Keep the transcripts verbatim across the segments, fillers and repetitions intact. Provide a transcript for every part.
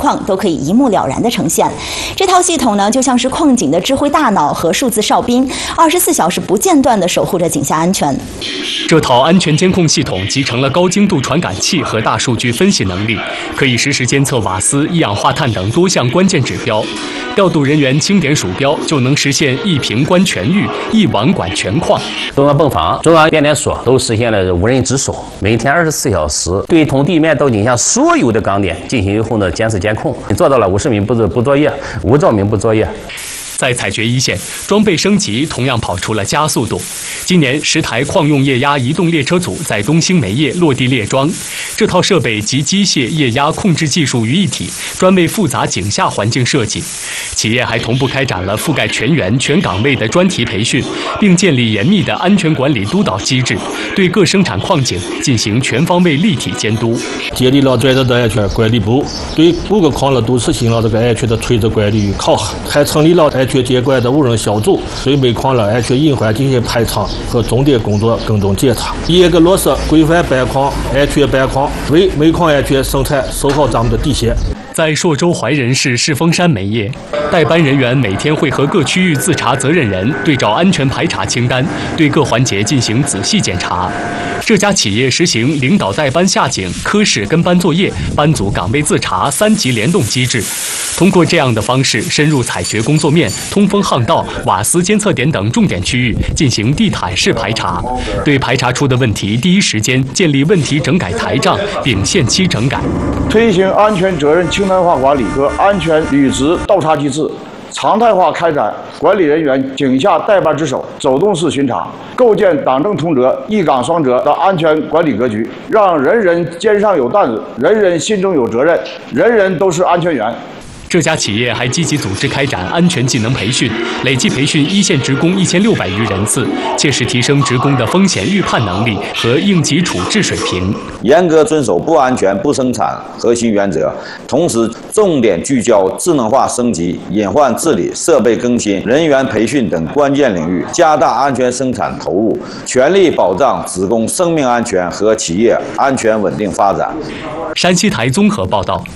况都可以一目了然地呈现。这套系统呢，就像是矿井的智慧大脑和数字哨兵，二十四小时不间断地守护着井下安全。 这套安全监控系统集成了高精度传感器和大数据分析能力，可以实时监测瓦斯、一氧化碳等多项关键指标。调度人员轻点鼠标，就能实现一屏观全域、一网管全矿。 中央泵房、中央变电所都实现了无人值守，每天二十四小时对从地面到井下所有的岗点进行有后的监视监控，做到了五十米不不作业，无照明不作业。 在采掘一线，装备升级同样跑出了加速度。今年，十台矿用液压移动列车组在东兴煤业落地列装。这套设备集机械、液压控制技术于一体，专为复杂井下环境设计。企业还同步开展了覆盖全员、全岗位的专题培训，并建立严密的安全管理督导机制，对各生产矿井进行全方位立体监督。 建立了专责的安全管理部，对五个矿了都实行了这个安全的垂直管理与考核，还成立了安全监管的无人小组，对煤矿了安全隐患进行排查和重点工作跟踪检查，严格落实规范办矿、安全办矿，为煤矿安全生产守好咱们的底线。 在朔州怀仁市世峰山煤业，代班人员每天会和各区域自查责任人对照安全排查清单，对各环节进行仔细检查。这家企业实行领导代班下井、科室跟班作业、班组岗位自查三级联动机制。通过这样的方式，深入采掘工作面、通风巷道、瓦斯监测点等重点区域进行地毯式排查，对排查出的问题第一时间建立问题整改台账，并限期整改。 推行安全责任清单化管理和安全履职倒查机制，常态化开展管理人员井下带班值守、走动式巡查，构建党政通责、一岗双责的安全管理格局，让人人肩上有担子，人人心中有责任，人人都是安全员。 这家企业还积极组织开展安全技能培训，累计培训一线职工一千六百余人次，切实提升职工的风险预判能力和应急处置水平。 严格遵守不安全不生产核心原则，同时重点聚焦智能化升级、隐患治理、设备更新、人员培训等关键领域，加大安全生产投入，全力保障职工生命安全和企业安全稳定发展。 山西台综合报道。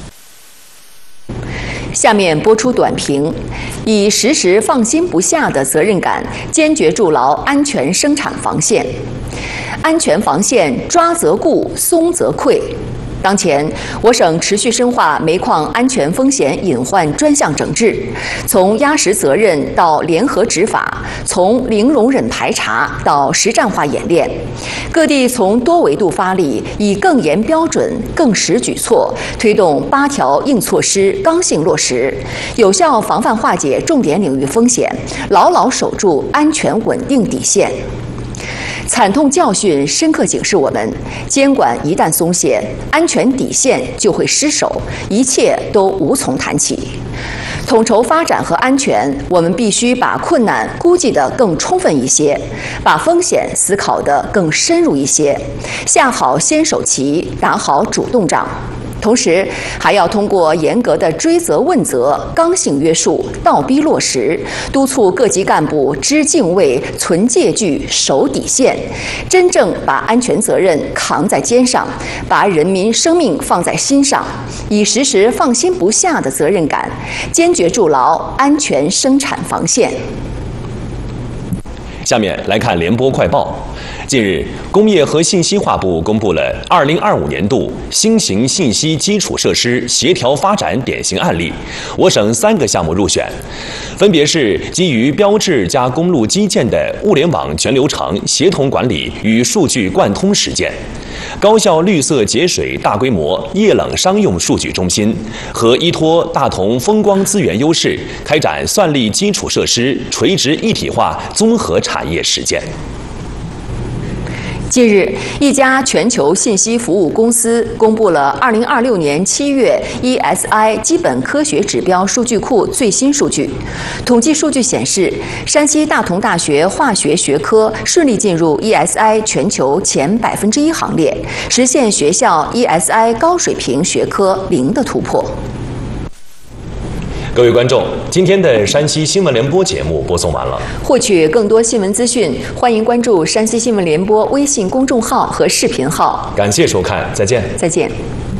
下面播出短评，以时时放心不下的责任感，坚决筑牢安全生产防线。安全防线抓则固，松则溃。当前，我省持续深化煤矿安全风险隐患专项整治，从压实责任到联合执法，从零容忍排查到实战化演练，各地从多维度发力，以更严标准、更实举措，推动八条硬措施刚性落实，有效防范化解重点领域风险，牢牢守住安全稳定底线。惨痛教训深刻警示我们，监管一旦松懈，安全底线就会失守，一切都无从谈起。统筹发展和安全，我们必须把困难估计得更充分一些，把风险思考得更深入一些，下好先手棋，打好主动仗。同时，还要通过严格的追责问责、刚性约束、倒逼落实，督促各级干部知敬畏、存戒惧、守底线，真正把安全责任扛在肩上，把人民生命放在心上，以时时放心不下的责任感，坚决筑牢安全生产防线。 下面来看联播快报。近日，工业和信息化部公布了二零二五年度新型信息基础设施协调发展典型案例，我省三个项目入选，分别是基于标志加公路基建的物联网全流程协同管理与数据贯通实践，高效绿色节水大规模液冷商用数据中心和依托大同风光资源优势，开展算力基础设施垂直一体化综合产业实践。 近日，一家全球信息服务公司公布了二零二六年七月 E S I 基本科学指标数据库最新数据。统计数据显示，山西大同大学化学学科顺利进入 E S I 全球前百分之一行列，实现学校 E S I 高水平学科零的突破。 各位观众，今天的山西新闻联播节目播送完了。 获取更多新闻资讯，欢迎关注山西新闻联播微信公众号和视频号。 感谢收看，再见。 再见。